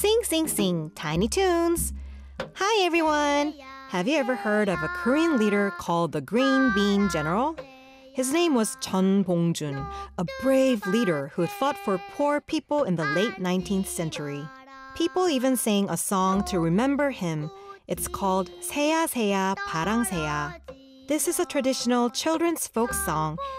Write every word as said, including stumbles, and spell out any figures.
Sing, sing, sing, Tiny Toons. Hi, everyone. Have you ever heard of a Korean leader called the Green Bean General? His name was Chun Bong-jun, a brave leader who had fought for poor people in the late nineteenth century. People even sang a song to remember him. It's called 새야 새야 파랑새야. This is a traditional children's folk song